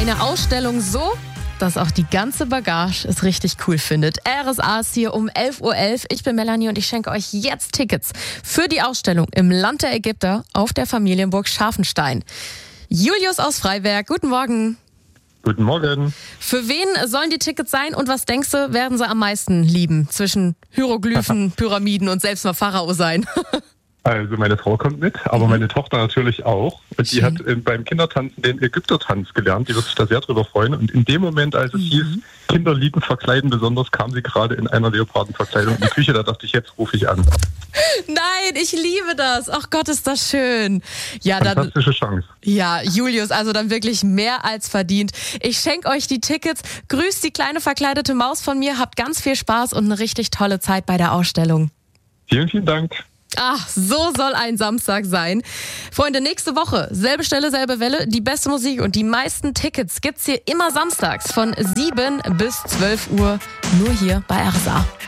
Eine Ausstellung so, dass auch die ganze Bagage es richtig cool findet. RSA ist hier um 11.11 Uhr. Ich bin Melanie und ich schenke euch jetzt Tickets für die Ausstellung im Land der Ägypter auf der Familienburg Scharfenstein. Julius aus Freiberg, guten Morgen. Guten Morgen. Für wen sollen die Tickets sein und was denkst du, werden sie am meisten lieben? Zwischen Hieroglyphen, Pyramiden und selbst mal Pharao sein? Also meine Frau kommt mit, aber meine Tochter natürlich auch. Und die hat beim Kindertanzen den Ägyptertanz gelernt. Die wird sich da sehr drüber freuen. Und in dem Moment, als es hieß, Kinder lieben Verkleiden besonders, kam sie gerade in einer Leopardenverkleidung in die Küche. Da dachte ich, jetzt rufe ich an. Nein, ich liebe das. Ach Gott, ist das schön. Ja, fantastische Chance. Ja, Julius, also dann wirklich mehr als verdient. Ich schenke euch die Tickets. Grüßt die kleine verkleidete Maus von mir. Habt ganz viel Spaß und eine richtig tolle Zeit bei der Ausstellung. Vielen, vielen Dank. Ach, so soll ein Samstag sein. Freunde, nächste Woche, selbe Stelle, selbe Welle, die beste Musik und die meisten Tickets gibt's hier immer samstags von 7 bis 12 Uhr, nur hier bei RSA.